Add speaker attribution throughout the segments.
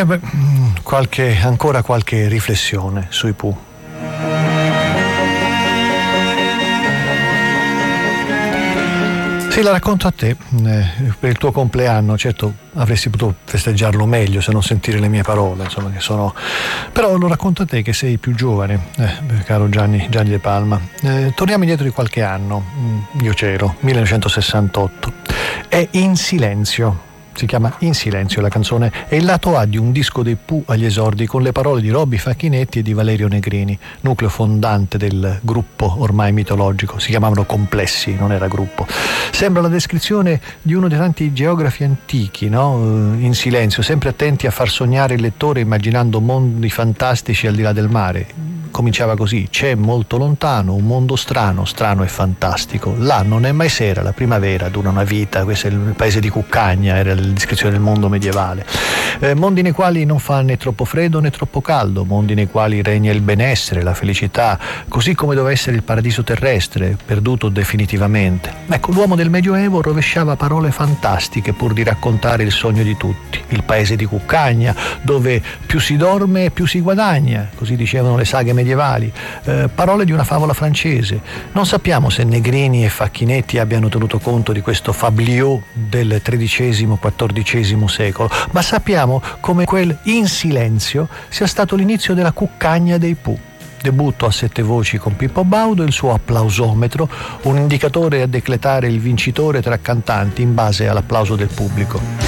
Speaker 1: Ancora qualche riflessione sui Pooh. Sì, la racconto a te, per il tuo compleanno. Certo, avresti potuto festeggiarlo meglio se non sentire le mie parole, insomma, che sono... Però lo racconto a te che sei più giovane, caro Gianni De Palma. Torniamo indietro di qualche anno, io c'ero, 1968, è In Silenzio. Si chiama In Silenzio la canzone, è il lato A di un disco dei Pooh agli esordi, con le parole di Robby Facchinetti e di Valerio Negrini, nucleo fondante del gruppo ormai mitologico. Si chiamavano Complessi, non era gruppo. Sembra la descrizione di uno dei tanti geografi antichi, no? In silenzio, sempre attenti a far sognare il lettore immaginando mondi fantastici al di là del mare. Cominciava così: c'è molto lontano un mondo strano, strano e fantastico. Là non è mai sera, la primavera dura una vita. Questo è il paese di Cuccagna, era la descrizione del mondo medievale. Mondi nei quali non fa né troppo freddo né troppo caldo, mondi nei quali regna il benessere, la felicità, così come doveva essere il paradiso terrestre, perduto definitivamente. Ecco, l'uomo del Medioevo rovesciava parole fantastiche pur di raccontare il sogno di tutti. Il paese di Cuccagna, dove più si dorme più si guadagna, così dicevano le saghe medievali, parole di una favola francese. Non sappiamo se Negrini e Facchinetti abbiano tenuto conto di questo fabliau del XIII-XIV secolo, ma sappiamo come quel In Silenzio sia stato l'inizio della Cuccagna dei Pooh. Debutto a 7 voci con Pippo Baudo, il suo applausometro, un indicatore a decretare il vincitore tra cantanti in base all'applauso del pubblico.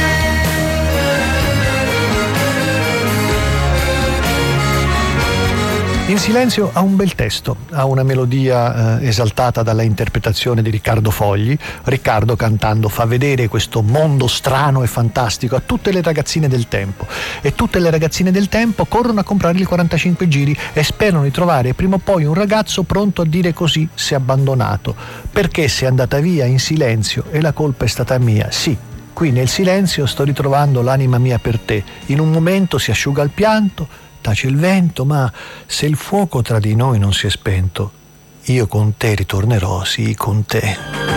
Speaker 1: In Silenzio ha un bel testo, ha una melodia esaltata dalla interpretazione di Riccardo Fogli. Riccardo, cantando, fa vedere questo mondo strano e fantastico a tutte le ragazzine del tempo, e tutte le ragazzine del tempo corrono a comprare il 45 giri e sperano di trovare prima o poi un ragazzo pronto a dire: così sei abbandonato, perché sei andata via in silenzio e la colpa è stata mia. Sì, qui nel silenzio sto ritrovando l'anima mia per te. In un momento si asciuga il pianto, tace il vento, ma se il fuoco tra di noi non si è spento, io con te ritornerò, sì, con te.